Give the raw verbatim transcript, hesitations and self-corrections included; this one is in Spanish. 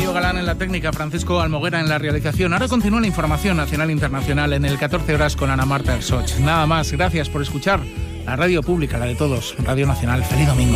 Mario Galán en la técnica, Francisco Almoguera en la realización. Ahora continúa la información nacional e internacional en el catorce horas con Ana Marta Ersoch. Nada más, gracias por escuchar la radio pública, la de todos, Radio Nacional. Feliz domingo.